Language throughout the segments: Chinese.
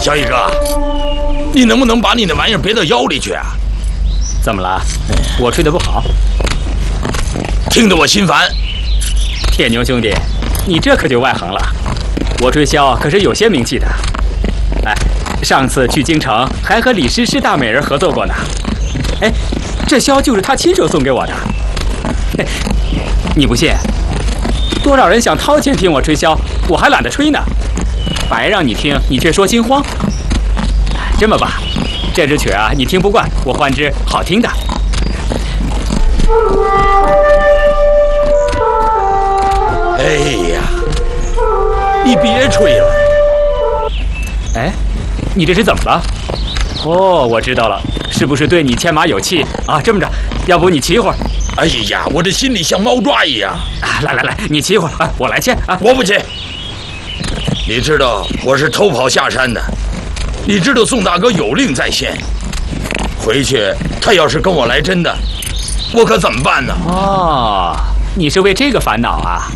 小乙哥，你能不能把你那玩意儿别到腰里去啊？ 怎么了？我吹得不好？ 听得我心烦。 铁牛兄弟，你这可就外行了。我吹箫可是有些名气的。哎，上次去京城还和李师师大美人合作过呢。哎，这箫就是他亲手送给我的。哎，你不信？多少人想掏钱听我吹箫，我还懒得吹呢。白让你听，你却说心慌。这么吧，这支曲啊，你听不惯，我换支好听的。 哎呀，你别吹了。 哎，你这是怎么了？哦，我知道了，是不是对你牵马有气啊？这么着，要不你骑一会儿？ 哎呀，我这心里像猫抓一样。 啊，来，你骑一会儿啊，我来牵啊。 我不骑。你知道我是偷跑下山的，你知道宋大哥有令在先，回去他要是跟我来真的，我可怎么办呢？ 哦，你是为这个烦恼啊？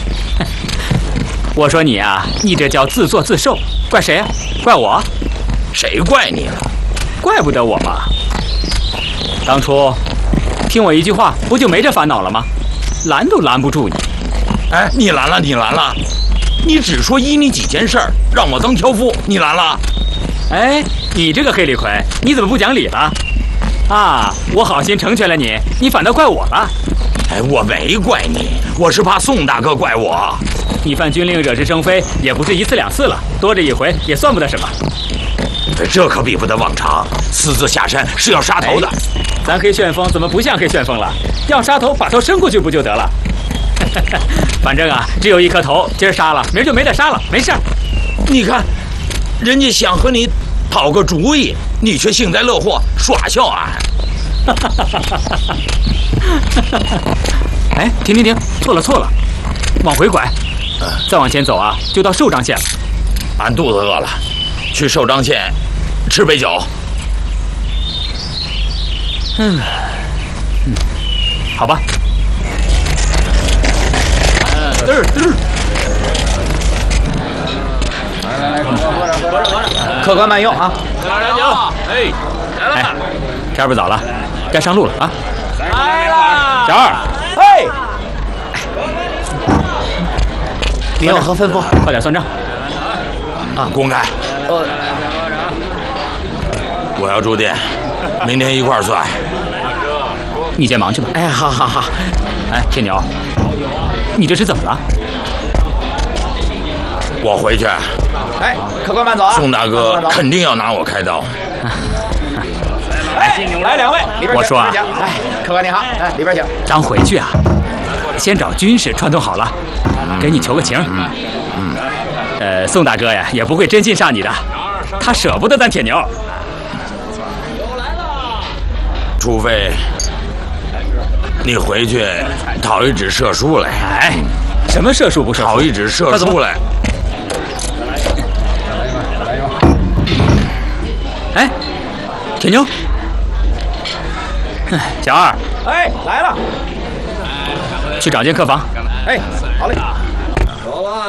我说你啊，你这叫自作自受，怪谁啊？怪我？ 谁怪你了？ 怪不得我嘛。当初听我一句话，不就没这烦恼了吗？拦都拦不住你。 哎，你拦了，你只说依你几件事儿，让我当挑夫，你拦了？ 哎，你这个黑李逵，你怎么不讲理了？啊，我好心成全了你，你反倒怪我了。 哎，我没怪你，我是怕宋大哥怪我。 你犯军令惹是生非，也不是一次两次了，多这一回也算不得什么。 这可比不得往常，私自下山是要杀头的。 咱黑旋风怎么不像黑旋风了？要杀头，把头伸过去不就得了？反正啊，只有一颗头，今儿杀了，明儿就没得杀了，没事儿。 你看，人家想和你讨个主意，你却幸灾乐祸，耍笑俺。 哎，停，错了，往回拐，再往前走啊，就到寿张县了。 俺肚子饿了，去寿张县吃杯酒。 好吧。 客官慢用啊！ 哎，天不早了，该上路了啊！ 来了， 小二， 嘿，您有何吩咐？ 快点算账。 公开。我要住店，明天一块儿算。 你先忙去吧。 哎，好。 哎，铁牛，你这是怎么了？ 我回去。 哎，客官慢走啊！ 宋大哥肯定要拿我开刀。 哎，来两位，里边请。 我说啊， 哎，客官你好，哎，里边请。 刚回去啊，先找军士串通好了，给你求个情。宋大哥呀，也不会真心杀你的，他舍不得咱铁牛。 除非你回去讨一纸射书来。 哎，什么射书不射书？ 讨一纸射书来。 哎，铁牛，小二， 哎，来了， 去找间客房。 哎，好嘞。